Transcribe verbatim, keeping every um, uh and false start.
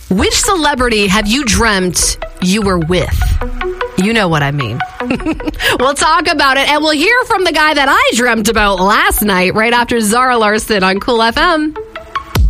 Which celebrity have you dreamt you were with? You know what I mean. We'll talk about it, and we'll hear from the guy that I dreamt about last night right after Zara Larsson on Cool F M.